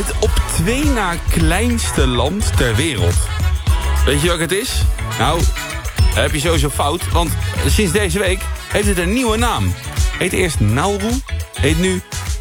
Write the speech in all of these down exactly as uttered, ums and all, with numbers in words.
Het op twee na kleinste land ter wereld. Weet je welk het is? Nou, dat heb je sowieso fout, want sinds deze week heeft het een nieuwe naam. Heet eerst Nauru, heet nu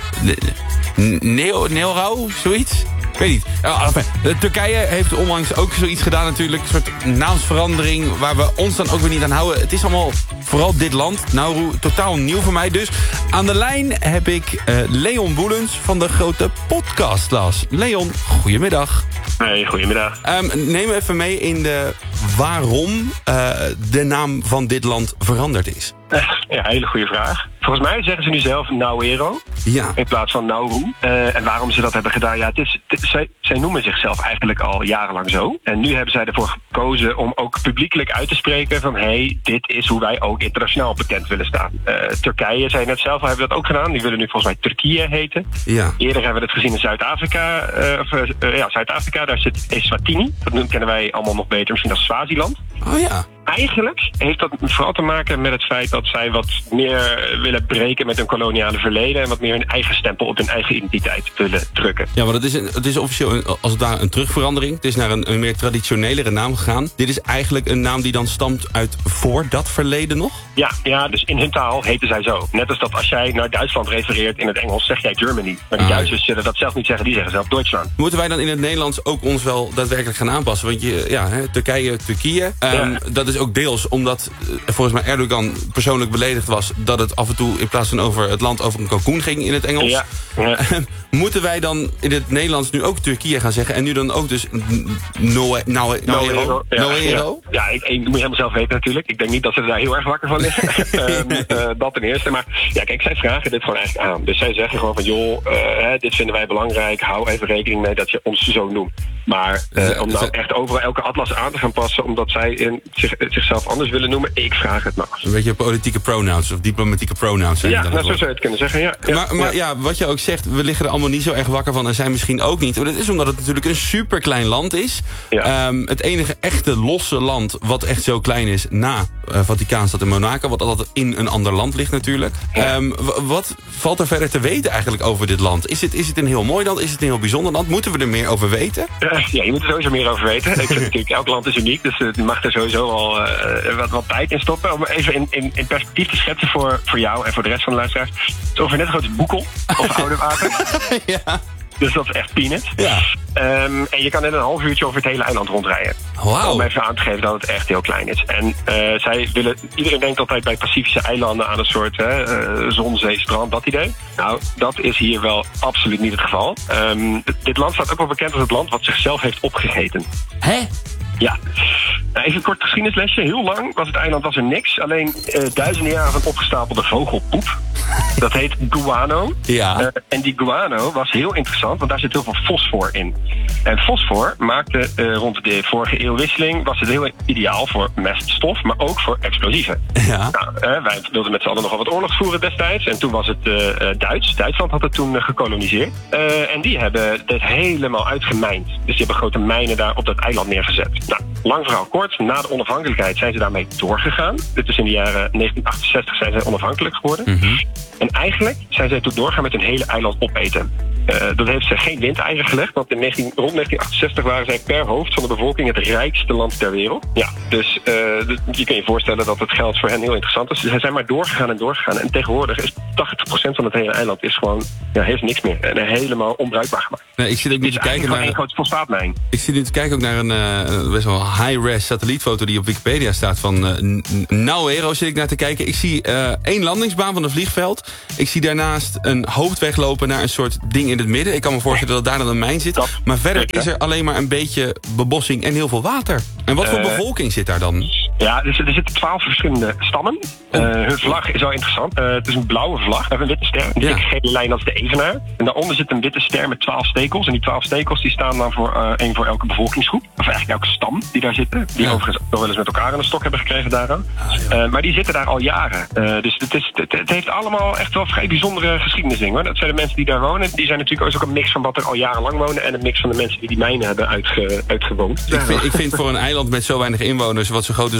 Neo, Neorau, zoiets. Ik weet niet. Uh, enfin, Turkije heeft onlangs ook zoiets gedaan natuurlijk. Een soort naamsverandering waar we ons dan ook weer niet aan houden. Het is allemaal, vooral dit land, Nauru, totaal nieuw voor mij. Dus aan de lijn heb ik uh, Leon Boelens van de Grote Podcastlas. Leon, goedemiddag. Hey, goedemiddag. Um, neem me even mee in de waarom uh, de naam van dit land veranderd is. Ja, hele goede vraag. Volgens mij zeggen ze nu zelf Nauero ja. in plaats van Nauru. Uh, en waarom ze dat hebben gedaan, ja, het is, het, zij, zij noemen zichzelf eigenlijk al jarenlang zo. En nu hebben zij ervoor gekozen om ook publiekelijk uit te spreken van hé, hey, dit is hoe wij ook internationaal bekend willen staan. Uh, Turkije, zei net zelf, hebben dat ook gedaan. Die willen nu volgens mij Turkije heten. Ja. Eerder hebben we het gezien in Zuid-Afrika. Uh, of, uh, ja, Zuid-Afrika, daar zit Eswatini. Dat kennen wij allemaal nog beter misschien als Swaziland. Oh ja. Eigenlijk heeft dat vooral te maken met het feit dat zij wat meer willen breken met hun koloniale verleden en wat meer hun eigen stempel op hun eigen identiteit willen drukken. Ja, want het is, een, het is officieel een, als het ware een terugverandering. Het is naar een, een meer traditionelere naam gegaan. Dit is eigenlijk een naam die dan stamt uit voor dat verleden nog? Ja, ja, dus in hun taal heten zij zo. Net als dat als jij naar Duitsland refereert in het Engels, zeg jij Germany. Maar die ah. Duitsers zullen dat zelf niet zeggen, die zeggen zelf Duitsland. Moeten wij dan in het Nederlands ook ons wel daadwerkelijk gaan aanpassen? Want je, ja, hè, Turkije, Turkije, um, ja. dat is ook deels omdat uh, volgens mij Erdogan persoonlijk beledigd was dat het af en toe in plaats van over het land over een kalkoen ging in het Engels. Ja. Ja. Moeten wij dan in het Nederlands nu ook Turkije gaan zeggen en nu dan ook dus Noero? No, no, no, ja, ja. ja ik, ik moet je helemaal zelf weten natuurlijk. Ik denk niet dat ze er daar heel erg wakker van liggen. um, uh, dat ten eerste. Maar ja, kijk, zij vragen dit gewoon eigenlijk aan. Dus zij zeggen gewoon van joh, uh, dit vinden wij belangrijk. Hou even rekening mee dat je ons zo noemt. Maar uh, om nou echt overal elke atlas aan te gaan passen omdat zij in zich, zichzelf anders willen noemen, ik vraag het nog. Een beetje politieke pronouns of diplomatieke pronouns. Ja, nou, zo zou je het kunnen zeggen, ja. ja maar maar ja. ja, wat je ook zegt, we liggen er allemaal niet zo erg wakker van en zij misschien ook niet. Maar dat is omdat het natuurlijk een superklein land is. Ja. Um, het enige echte losse land wat echt zo klein is na uh, Vaticaanstad en Monaco, wat altijd in een ander land ligt natuurlijk. Ja. Um, w- wat valt er verder te weten eigenlijk over dit land? Is het, is het een heel mooi land? Is het een heel bijzonder land? Moeten we er meer over weten? Uh, ja, je moet er sowieso meer over weten. Ik vind natuurlijk, elk land is uniek, dus je mag er sowieso al uh, wat, wat tijd in stoppen. Om even in, in, in perspectief te schetsen voor, voor jou en voor de rest van de luisteraars. Het is ongeveer net groot als Boekel of Oudewater. Ja. Dus dat is echt peanuts. Ja. Um, en je kan in een half uurtje over het hele eiland rondrijden. Wow. Om even aan te geven dat het echt heel klein is. En uh, zij willen, iedereen denkt altijd bij Pacifische eilanden aan een soort hè, uh, zon, zee, strand, dat idee. Nou, dat is hier wel absoluut niet het geval. Um, d- dit land staat ook wel bekend als het land wat zichzelf heeft opgegeten. Hè? Ja. Nou, even een kort geschiedenislesje. Heel lang was het eiland was er niks. Alleen uh, duizenden jaren van opgestapelde vogelpoep. Dat heet guano. Ja. Uh, en die guano was heel interessant, want daar zit heel veel fosfor in. En fosfor maakte uh, rond de vorige eeuwwisseling was het heel ideaal voor meststof, maar ook voor explosieven. Ja. Nou, uh, wij wilden met z'n allen nogal wat oorlog voeren destijds. En toen was het uh, Duits. Duitsland had het toen uh, gekoloniseerd. Uh, en die hebben dit helemaal uitgemijnd. Dus die hebben grote mijnen daar op dat eiland neergezet. Nou, lang verhaal kort. Na de onafhankelijkheid zijn ze daarmee doorgegaan. Dit is in de jaren negentien achtenzestig zijn ze onafhankelijk geworden. Mm-hmm. En eigenlijk zijn zij toen doorgaan met hun hele eiland opeten. Uh, dat heeft ze geen windeieren gelegd, want in negentien, rond negentien achtenzestig waren zij per hoofd van de bevolking het rijkste land ter wereld. Ja, dus uh, je kan je voorstellen dat het geld voor hen heel interessant is. Dus zij zijn maar doorgegaan en doorgegaan. En tegenwoordig is tachtig procent van het hele eiland is gewoon, ja, heeft niks meer. En helemaal onbruikbaar gemaakt. Nee, ik zit ook nu te kijken naar een groot fosfaatmijn. Ik zit nu te kijken ook naar een uh, best wel high-res satellietfoto die op Wikipedia staat van uh, Nauru. Zit ik naar te kijken. Ik zie uh, één landingsbaan van een vliegveld. Ik zie daarnaast een hoofdweg lopen naar een soort ding in het midden. Ik kan me voorstellen dat daar dan een mijn zit. Dat, maar verder is er alleen maar een beetje bebossing en heel veel water. En wat voor uh, bevolking zit daar dan? Ja, dus er zitten twaalf verschillende stammen. Uh, hun vlag is wel interessant. Uh, het is een blauwe vlag met een witte ster. Een dikke ja. gele lijn als de evenaar. En daaronder zit een witte ster met twaalf stekels. En die twaalf stekels die staan dan voor uh, één voor elke bevolkingsgroep. Of eigenlijk elke stam die daar zitten. Die ja. overigens nog wel eens met elkaar aan de stok hebben gekregen daaraan. Ah, ja. uh, maar die zitten daar al jaren. Uh, dus het, is, het, het heeft allemaal echt wel vrij bijzondere geschiedenisdingen, hoor. Dat zijn de mensen die daar wonen. Die zijn natuurlijk ook een mix van wat er al jarenlang wonen en een mix van de mensen die die mijnen hebben uitge, uitgewoond. Ik vind, ik vind voor een eiland met zo weinig inwoners, wat zo groot is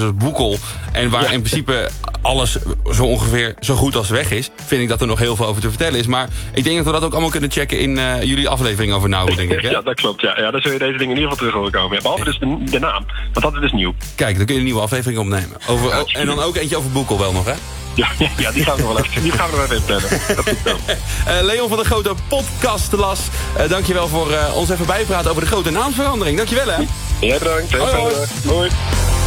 als Boekel. En waar ja. in principe alles zo ongeveer zo goed als weg is. Vind ik dat er nog heel veel over te vertellen is. Maar ik denk dat we dat ook allemaal kunnen checken in uh, jullie aflevering over Nauru, denk ik. Hè? Ja, dat klopt. Ja. Ja, dan zul je deze dingen in ieder geval terug horen komen. Ja, behalve dus de, de naam. Want dat is dus nieuw. Kijk, dan kun je een nieuwe aflevering opnemen. Over, ja, en dan ook eentje over Boekel wel nog, hè? Ja, ja, die gaan we nog wel even, die gaan we nog even plannen. Dat is uh, Leon van der Grote, podcastlas. Uh, dankjewel voor uh, ons even bijpraten over de grote naamsverandering. Dankjewel, hè? Ja, bedankt. Hoi, hoi. Hoi.